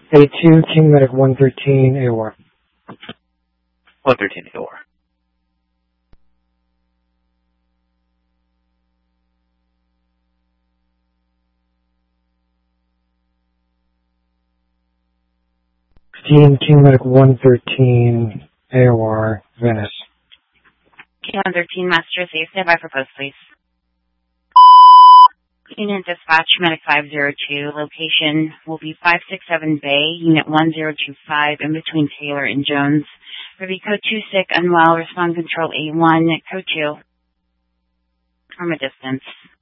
A2, King Medic 113, AOR. 113 AOR. King Medic 113, AOR, Venice. King 113, Master Safe, stand by for post, please. Unit Dispatch, Medic 502, location will be 567 Bay, Unit 1025, in between Taylor and Jones. Ruby Code 2, sick, unwell, respond control A1, Code 2, from a distance.